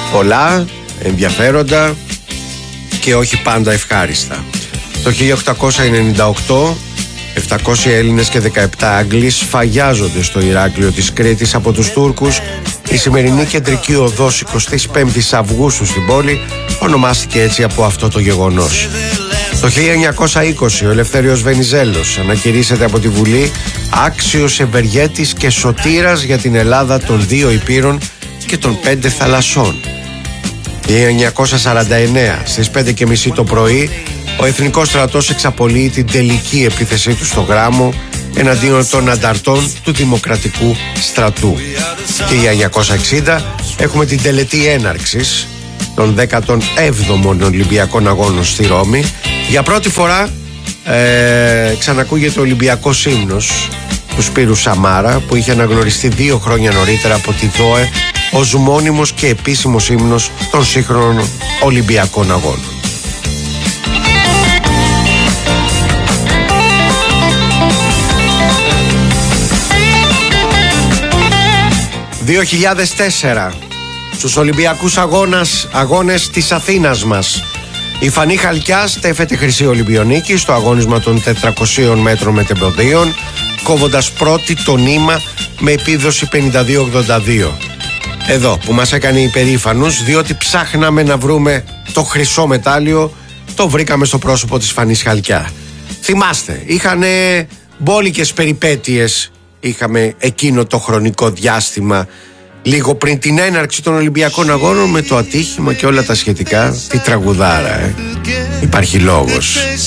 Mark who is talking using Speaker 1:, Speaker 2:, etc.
Speaker 1: πολλά ενδιαφέροντα και όχι πάντα ευχάριστα. Το 1898 700 Έλληνες και 17 Άγγλοι σφαγιάζονται στο Ηράκλειο της Κρήτης από τους Τούρκους. Η σημερινή κεντρική οδός 25 Αυγούστου στην πόλη ονομάστηκε έτσι από αυτό το γεγονός. Το 1920 ο Ελευθέριος Βενιζέλος ανακηρύσσεται από τη Βουλή άξιος ευεργέτης και σωτήρας για την Ελλάδα των 2 Ηπείρων και των 5 θαλασσών. Το 1949 στις 5:30 το πρωί ο Εθνικός Στρατός εξαπολύει την τελική επίθεσή του στο Γράμμο εναντίον των ανταρτών του Δημοκρατικού Στρατού. Και για 1960 έχουμε την τελετή έναρξης των 17ων Ολυμπιακών Αγώνων στη Ρώμη. Για πρώτη φορά ξανακούγεται ο Ολυμπιακός ύμνος του Σπύρου Σαμάρα, που είχε αναγνωριστεί 2 χρόνια νωρίτερα από τη ΔΟΕ ως μόνιμος και επίσημος ύμνος των σύγχρονων Ολυμπιακών Αγώνων. 2004 στους Ολυμπιακούς Αγώνες της Αθήνας μας, η Φανή Χαλκιά στέφεται χρυσή Ολυμπιονίκη στο αγώνισμα των 400 μέτρων μετεμποδίων, κόβοντας πρώτη το νήμα με επίδοση 52-82. Εδώ που μας έκανε υπερήφανους, διότι ψάχναμε να βρούμε το χρυσό μετάλλιο, το βρήκαμε στο πρόσωπο της Φανής Χαλκιά. Θυμάστε, είχανε μπόλικες περιπέτειες, είχαμε εκείνο το χρονικό διάστημα λίγο πριν την έναρξη των Ολυμπιακών Αγώνων με το ατύχημα και όλα τα σχετικά. Τι τραγουδάρα, Υπάρχει λόγος.